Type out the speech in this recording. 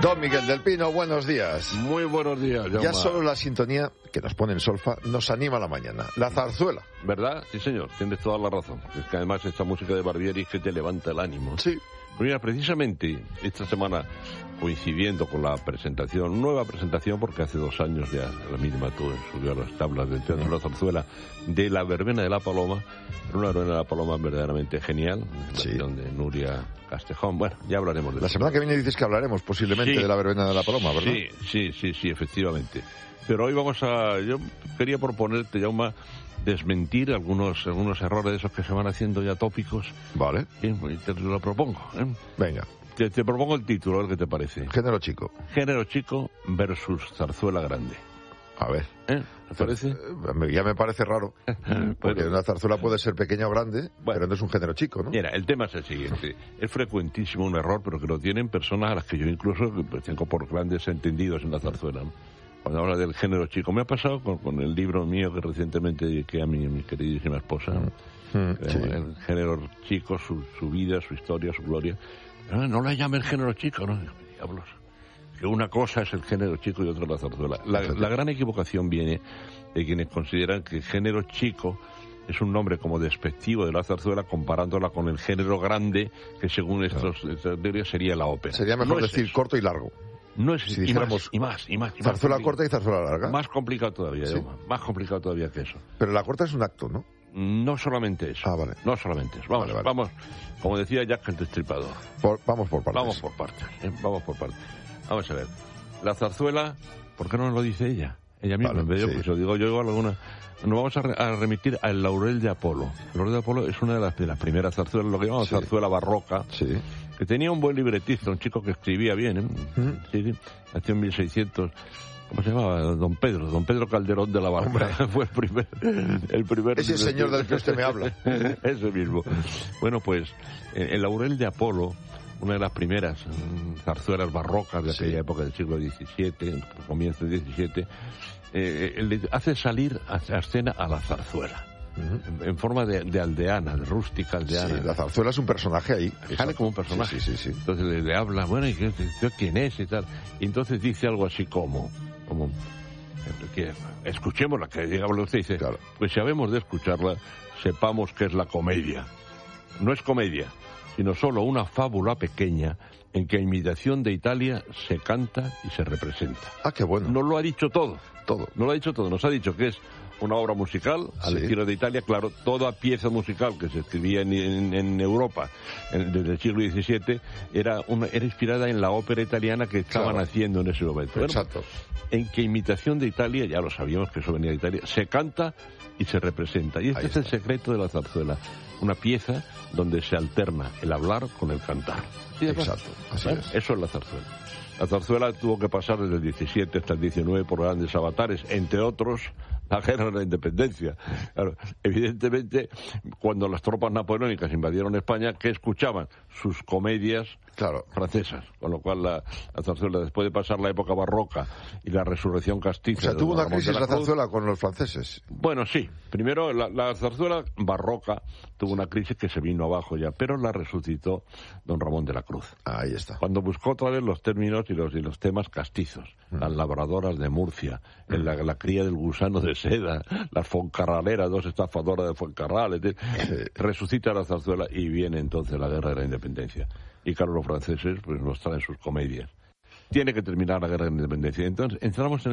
Don Miguel del Pino, buenos días. Muy buenos días, Jaume. Ya solo la sintonía que nos pone en solfa nos anima a la mañana. La zarzuela. ¿Verdad? Sí, señor, tienes toda la razón. Es que además esta música de Barbieri que te levanta el ánimo. Sí. Mira, precisamente esta semana, coincidiendo con la presentación, nueva presentación, porque hace 2 años ya la misma subió a las tablas del Teatro de la Zarzuela, de La Verbena de la Paloma, una Verbena de la Paloma verdaderamente genial, sí, de Nuria Castejón. Bueno, ya hablaremos de eso. La semana que viene dices que hablaremos posiblemente de La Verbena de la Paloma, ¿verdad? Sí, efectivamente. Pero hoy yo quería proponerte, Jaume, desmentir algunos errores de esos que se van haciendo ya tópicos. Vale. Y te lo propongo. Venga. Te propongo el título, a ver qué te parece. Género chico. Género chico versus zarzuela grande. A ver. ¿Te parece? Ya me parece raro. Porque una zarzuela puede ser pequeña o grande, pero no es un género chico, ¿no? Mira, el tema es el siguiente. Es frecuentísimo un error, pero que lo tienen personas a las que yo incluso tengo por grandes entendidos en la zarzuela, ¿no? Cuando habla del género chico. Me ha pasado con el libro mío que recientemente dediqué a mi queridísima esposa, sí. El género chico, su vida, su historia, su gloria. No la llamen género chico, ¿no? Diablos. Que una cosa es el género chico y otra la zarzuela. La gran equivocación viene de quienes consideran que el género chico es un nombre como despectivo de la zarzuela comparándola con el género grande, que según estos teorías sería la ópera. Sería mejor decir eso. Corto y largo. No es, si dijéramos y más. Zarzuela corta y zarzuela larga. Más complicado todavía, ¿sí? Más complicado todavía que eso. Pero la corta es un acto, ¿no? No solamente eso. Ah, vale. No solamente eso. Vamos, como decía Jack el Destripador. Vamos por partes. Vamos por partes. Vamos a ver. La zarzuela, ¿por qué no nos lo dice ella? Ella misma, en vez de pues lo digo yo igual alguna. Nos vamos a remitir al Laurel de Apolo. El Laurel de Apolo es una de las primeras zarzuelas, lo que llamamos zarzuela barroca. Sí. Que tenía un buen libretista, un chico que escribía bien, ¿eh? Sí, nació en 1600, ¿cómo se llamaba? Don Pedro Calderón de la Barca. Fue el primer ese señor del que usted me habla. Ese mismo. Bueno, pues, el Laurel de Apolo, una de las primeras zarzuelas barrocas de aquella época del siglo XVII, comienzo del XVII, hace salir a escena a la zarzuela. En forma de aldeana, de rústica aldeana. Sí, la zarzuela es un personaje ahí. Sale como un personaje. Sí. Entonces le habla, bueno, ¿y quién es? Y tal. Y entonces dice algo así como que escuchémosla, que digamos usted dice, claro. Pues si habemos de escucharla, sepamos que es la comedia. No es comedia, sino solo una fábula pequeña en que a imitación de Italia se canta y se representa. Ah, qué bueno. Nos lo ha dicho todo. No lo ha dicho todo. Nos ha dicho que es una obra musical al estilo de Italia. Claro, toda pieza musical que se escribía en Europa desde el siglo XVII era inspirada en la ópera italiana que estaban haciendo en ese momento. Exacto. En que imitación de Italia, ya lo sabíamos que eso venía de Italia, se canta y se representa. Y este es el secreto de la zarzuela. Una pieza donde se alterna el hablar con el cantar. ¿Sí? Exacto, así es. Eso es la zarzuela. La zarzuela tuvo que pasar desde el 17 hasta el 19 por grandes avatares, entre otros la guerra de la independencia. Claro, evidentemente, cuando las tropas napoleónicas invadieron España, ¿qué escuchaban? Sus comedias francesas. Con lo cual la zarzuela, después de pasar la época barroca y la resurrección castiza... O sea, tuvo una crisis la zarzuela con los franceses. Bueno, sí. Primero, la zarzuela barroca tuvo una crisis que se vino abajo ya, pero la resucitó don Ramón de la Cruz. Ahí está. Cuando buscó otra vez los términos y los temas castizos. Las labradoras de Murcia, la cría del gusano de seda, las foncarraleras, 2 estafadoras de Fuencarral, resucita la zarzuela y viene entonces la guerra de la independencia. Y claro, los franceses pues nos traen sus comedias. Tiene que terminar la guerra de la independencia. Entonces entramos en